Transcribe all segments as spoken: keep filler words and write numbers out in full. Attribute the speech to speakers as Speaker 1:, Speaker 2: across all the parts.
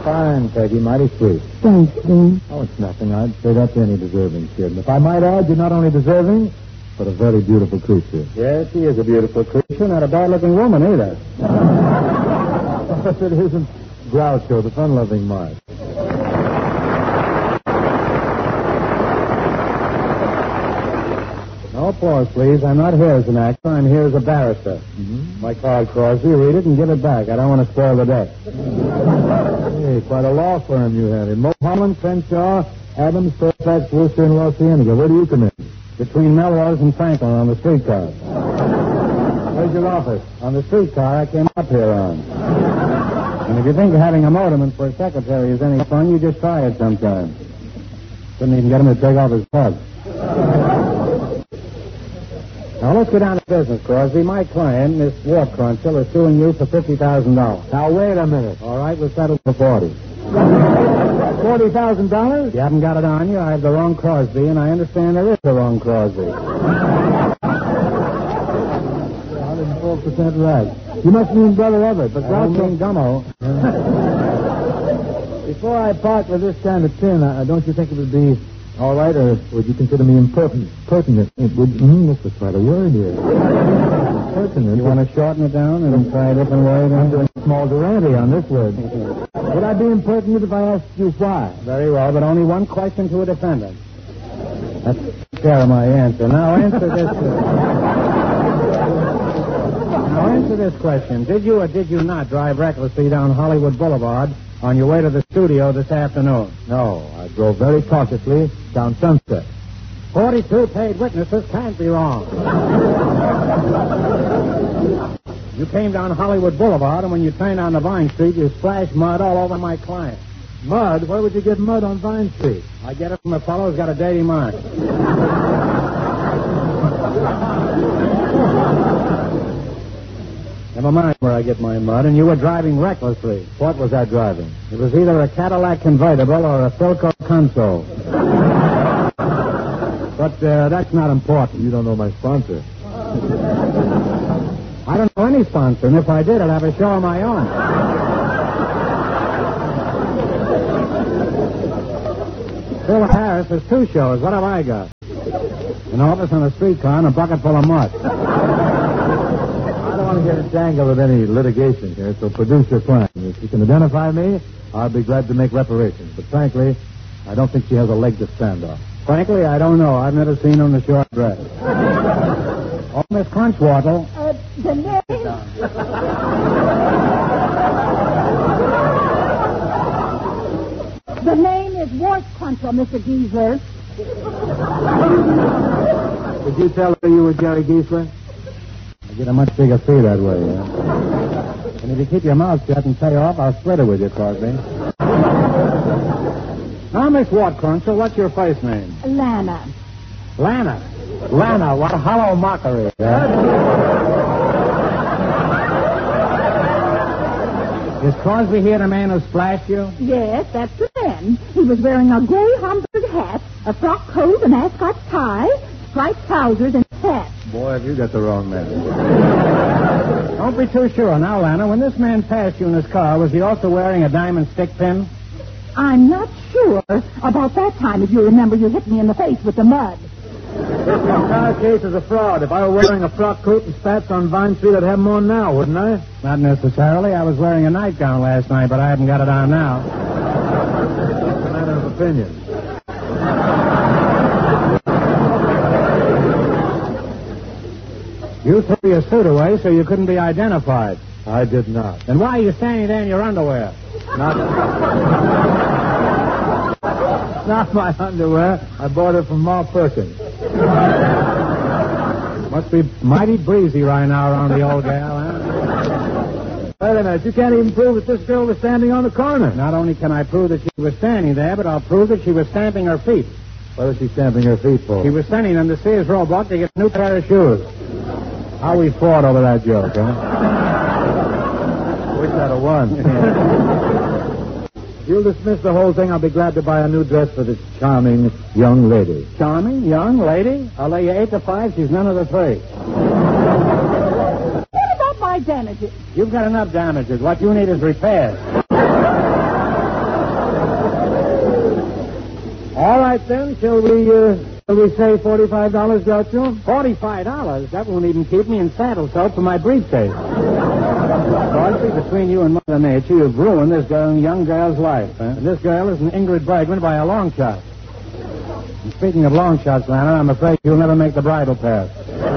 Speaker 1: Fine, Peggy. Mighty sweet.
Speaker 2: Thanks, Dan.
Speaker 1: Oh, it's nothing. I'd say that to any deserving kid. And if I might add, you're not only deserving, but a very beautiful creature.
Speaker 3: Yes, she is a beautiful creature. Not a bad-looking woman, either.
Speaker 1: But it isn't Groucho, the fun-loving Mark.
Speaker 3: No, pause, please. I'm not here as an actor. I'm here as a barrister.
Speaker 1: Mm-hmm.
Speaker 3: My card, Crosby. Read it and give it back. I don't want to spoil the day.
Speaker 1: Hey, quite a law firm you have. In Mulholland, Crenshaw, Adams, Fairfax, Worcester, and Los Angeles. Where do you come in?
Speaker 3: Between Melrose and Franklin on the streetcar. Where's your office? On the streetcar I came up here on. And if you think having a motorman for a secretary is any fun, you just try it sometime. Couldn't even get him to take off his plug. Now, let's get down to business, Crosby. My client, Miss Wart Crunchell, is suing you for fifty thousand dollars.
Speaker 1: Now, wait a minute.
Speaker 3: All right, we'll settle for forty.
Speaker 1: forty thousand dollars?
Speaker 3: You haven't got it on you. I have the wrong Crosby, and I understand there is the wrong Crosby.
Speaker 1: one hundred four percent right. You must mean Brother Everett, but
Speaker 3: I don't
Speaker 1: Groucho...
Speaker 3: mean Gummo.
Speaker 1: Before I part with this kind of tin, uh, don't you think it would be all right, or would you consider me impertinent? Pertinent. It would... Mm, this was quite a word here. Pertinent.
Speaker 3: You want to shorten it down and try a different word?
Speaker 1: I'm doing small Durante on this word. Would I be impertinent if I asked you why?
Speaker 3: Very well, but only one question to a defendant. That's the care of my answer. Now answer this. Uh... now answer this question. Did you or did you not drive recklessly down Hollywood Boulevard on your way to the studio this afternoon?
Speaker 1: No, I drove very cautiously down Sunset.
Speaker 3: Forty-two paid witnesses can't be wrong. You came down Hollywood Boulevard, and when you turned on the Vine Street, you splashed mud all over my client.
Speaker 1: Mud? Where would you get mud on Vine Street?
Speaker 3: I get it from a fellow who's got a dirty mind. Never mind where I get my mud, and you were driving recklessly.
Speaker 1: What was I driving?
Speaker 3: It was either a Cadillac convertible or a Philco console. But uh, that's not important.
Speaker 1: You don't know my sponsor.
Speaker 3: I don't know any sponsor, and if I did, I'd have a show of my own. Phil Harris has two shows. What have I got? An office on a streetcar and a bucket full of mud.
Speaker 1: I don't want to get entangled with any litigation here, so produce your plan. If you can identify me, I'll be glad to make reparations. But frankly, I don't think she has a leg to stand on.
Speaker 3: Frankly, I don't know. I've never seen her in a short dress. Oh, Miss Crunchwaddle.
Speaker 2: Uh, the name... the name is Wart Crunchell, Mister Geisler.
Speaker 1: Did you tell her you were Jerry Geisler?
Speaker 3: I get a much bigger fee that way, yeah. And if you keep your mouth shut and pay off, I'll split it with you, Crosby. Now, Miss Wart Crunchell, what's your first name?
Speaker 2: Lana.
Speaker 3: Lana. Lana, what a hollow mockery. Yeah? Is Crosby here the man who splashed you?
Speaker 2: Yes, that's the man. He was wearing a gray Homburg hat, a frock coat, an ascot tie, striped trousers, and a hat.
Speaker 1: Boy, have you got the wrong man.
Speaker 3: Don't be too sure. Now, Lana, when this man passed you in his car, was he also wearing a diamond stick pin?
Speaker 2: I'm not sure about that time. If you remember, you hit me in the face with the mud.
Speaker 1: This entire case is a fraud. If I were wearing a frock coat and spats on Vine Street, I'd have them on now, wouldn't I?
Speaker 3: Not necessarily. I was wearing a nightgown last night, but I haven't got it on now.
Speaker 1: It's a matter of opinion.
Speaker 3: You threw your suit away so you couldn't be identified.
Speaker 1: I did not.
Speaker 3: Then why are you standing there in your underwear?
Speaker 1: Not... Not my underwear. I bought it from Ma Perkins.
Speaker 3: Must be mighty breezy right now around the old gal, huh?
Speaker 1: Wait a minute. You can't even prove that this girl was standing on the corner.
Speaker 3: Not only can I prove that she was standing there, but I'll prove that she was stamping her feet.
Speaker 1: What was she stamping her feet for?
Speaker 3: She was sending them to Sears Roebuck to get a new pair of shoes. How we fought over that joke, huh?
Speaker 1: Wish I'd have won. You'll dismiss the whole thing. I'll be glad to buy a new dress for this charming young lady.
Speaker 3: Charming young lady? I'll lay you eight to five. She's none of the three.
Speaker 2: What about my damages?
Speaker 3: You've got enough damages. What you need is repairs.
Speaker 1: right, then. Shall we, uh, shall we say forty-five dollars, Groucho?
Speaker 3: Forty-five dollars? That won't even keep me in saddle soap for my briefcase. Crosby, between you and Mother Nature, you've ruined this girl, young girl's life. Huh? And this girl is an Ingrid Bergman by a long shot. And speaking of long shots, Lana, I'm afraid you'll never make the bridal path.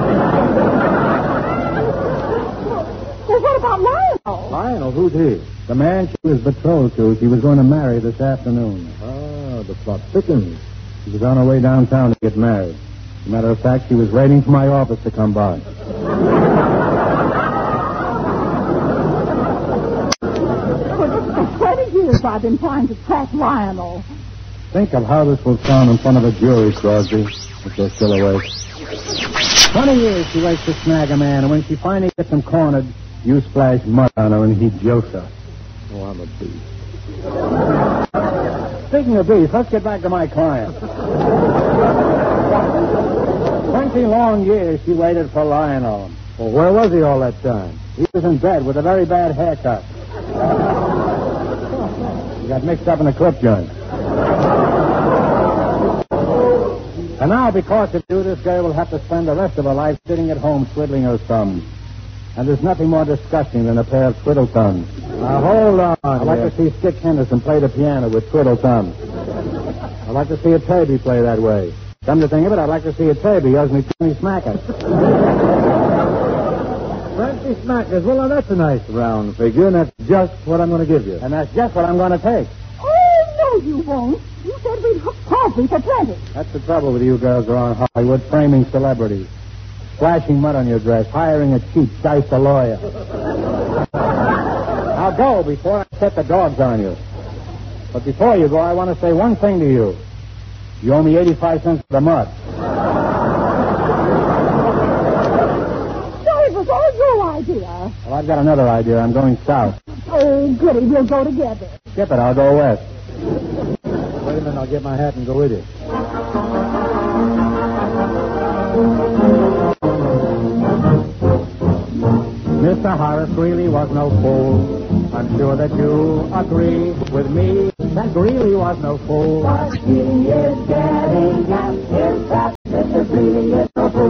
Speaker 2: Well, what about Lionel?
Speaker 3: Lionel? Who's he? The man she was betrothed to. She was going to marry this afternoon.
Speaker 1: Ah, the plot thickens.
Speaker 3: She was on her way downtown to get married. As a matter of fact, she was waiting for my office to come by.
Speaker 2: For twenty years I've been trying to track Lionel.
Speaker 3: Think of how this will sound in front of a jury, Crosby, if they're still awake. Twenty years she waits to snag a man, and when she finally gets him cornered, you splash mud on her and he jokes her.
Speaker 1: Oh, I'm a beast.
Speaker 3: Speaking of beef, let's get back to my client. Twenty long years she waited for Lionel.
Speaker 1: Well, where was he all that time?
Speaker 3: He was in bed with a very bad haircut. He got mixed up in a clip joint. And now, because of you, this girl will have to spend the rest of her life sitting at home twiddling her thumbs. And there's nothing more disgusting than a pair of twiddle thumbs.
Speaker 1: Now, hold on.
Speaker 3: I'd like
Speaker 1: here.
Speaker 3: to see Skip Henderson play the piano with twiddle thumbs. I'd like to see a Toby play that way. Come to think of it, I'd like to see a Toby owes me twenty smackers.
Speaker 1: twenty smackers. Well, now, that's a nice round figure, and that's just what I'm going to give you.
Speaker 3: And that's just what I'm going to take.
Speaker 2: Oh, no, you won't. You said we'd hook Crosby for twenty.
Speaker 3: That's the trouble with you girls around Hollywood, framing celebrities. Splashing mud on your dress, hiring a cheap, shyster lawyer. Now go before I set the dogs on you. But before you go, I want to say one thing to you. You owe me eighty-five cents for the mud.
Speaker 2: So it was all your idea.
Speaker 3: Well, I've got another idea. I'm going south.
Speaker 2: Oh, goody, we'll go together.
Speaker 3: Skip it, I'll go west.
Speaker 1: Wait a minute, I'll get my hat and go with you.
Speaker 3: Mister Horace really was no fool. I'm sure that you agree with me that Greeley was no fool.
Speaker 4: What he is getting at is that Mister Greeley is